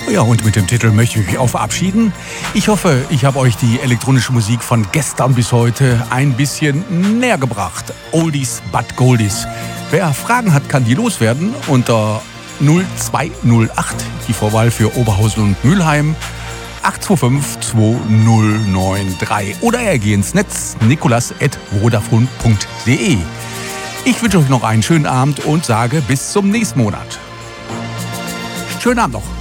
Ja, und mit dem Titel möchte ich mich auch verabschieden. Ich hoffe, ich habe euch die elektronische Musik von gestern bis heute ein bisschen näher gebracht. Oldies but Goldies. Wer Fragen hat, kann die loswerden unter 0208, die Vorwahl für Oberhausen und Mülheim, 825 2093. Oder er geht ins Netz nikolas@vodafone.de. Ich wünsche euch noch einen schönen Abend und sage bis zum nächsten Monat. Schönen Abend noch.